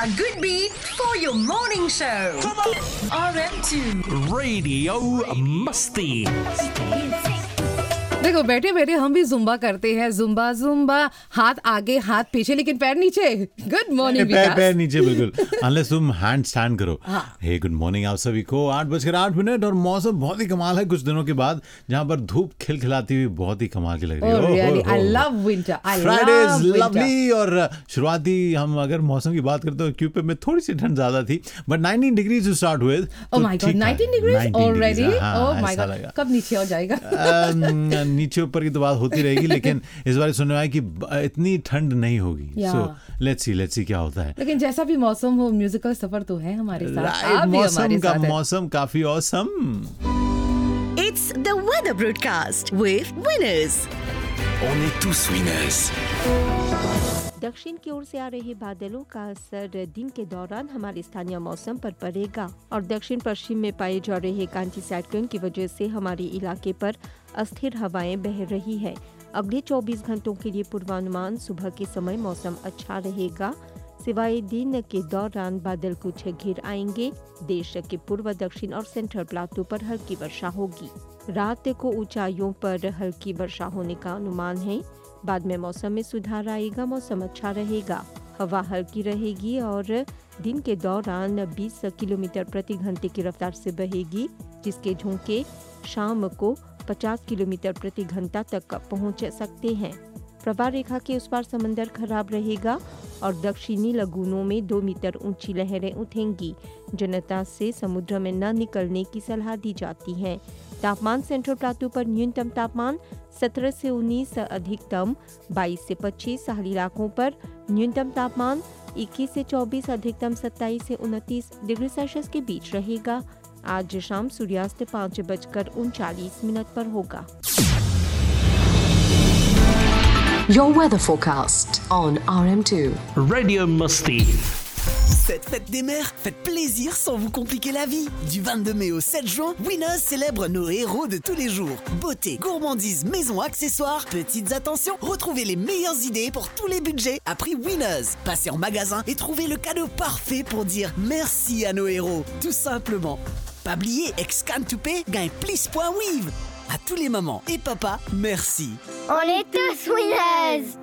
A good beat for your morning show. RM2 Radio Musty. देखो बैठे बैठे हम भी जुम्बा करते हैं, जुम्बा जुम्बा, हाथ आगे हाथ पीछे लेकिन पैर नीचे। गुड मॉर्निंग विकास। पैर नीचे बिल्कुल, अनलेस तुम हैंड स्टैंड करो। हे गुड मॉर्निंग आप सभी को। 8:08 और मौसम बहुत ही कमाल है कुछ दिनों के बाद, जहाँ पर धूप खिलखिलाती हुई बहुत ही कमाल की लग रही है। I love winter, Friday is lovely. और शुरुआती हम अगर मौसम की बात करते हैं, क्यूपे में थोड़ी सी ठंड ज्यादा थी, but 19 degrees to start with. Oh my God, 19 degrees already. Oh my God, कब नीचे हो जाएगा? नीचे ऊपर की तो बात होती रहेगी, लेकिन इस बार सुनने आया कि इतनी ठंड नहीं होगी। सो लेट्स सी क्या होता है। लेकिन जैसा भी मौसम हो, म्यूजिकल सफर तो है हमारे साथ। मौसम काफी awesome. It's the weather broadcast with Winners. On est tous winners. दक्षिण की ओर से आ रहे बादलों का असर दिन के दौरान हमारे स्थानीय मौसम पर पड़ेगा और दक्षिण पश्चिम में पाए जा रहे कांटी साइक्लोन की वजह से हमारे इलाके पर अस्थिर हवाएं बह रही है। अगले 24 घंटों के लिए पूर्वानुमान, सुबह के समय मौसम अच्छा रहेगा, सिवाय दिन के दौरान बादल कुछ घिर आएंगे। देश के पूर्व, दक्षिण और सेंट्रल प्लाटू पर हल्की वर्षा होगी। रात को ऊंचाइयों पर हल्की वर्षा होने का अनुमान है। बाद में मौसम में सुधार आएगा, मौसम अच्छा रहेगा, हवा हल्की रहेगी और दिन के दौरान 20 किलोमीटर प्रति घंटे की रफ्तार से बहेगी, जिसके झोंके शाम को 50 किलोमीटर प्रति घंटा तक पहुंच सकते हैं। प्रवाह रेखा के उस पार समंदर खराब रहेगा और दक्षिणी लगूनों में 2 मीटर ऊंची लहरें उठेंगी। जनता से समुद्र में न निकलने की सलाह दी जाती है। तापमान, सेंट्रल प्लाटू पर न्यूनतम तापमान 17 से 19, अधिकतम 22 से 25। साहली इलाकों पर न्यूनतम तापमान 21 से 24, अधिकतम 27 से 29 डिग्री सेल्सियस के बीच रहेगा। आज शाम सूर्यास्त 5:39 पर होगा। Your weather forecast on RM2. Radio Musty. Cette fête des mères, faites plaisir sans vous compliquer la vie. Du 22 mai au 7 juin, Winners célèbre nos héros de tous les jours. Beauté, gourmandise, maison, accessoires, petites attentions, retrouvez les meilleures idées pour tous les budgets à prix Winners. Passez en magasin et trouvez le cadeau parfait pour dire merci à nos héros, tout simplement. Pas oublier, Scan to Pay gagne plus.weave. À tous les mamans et papas, merci. On est tous winners!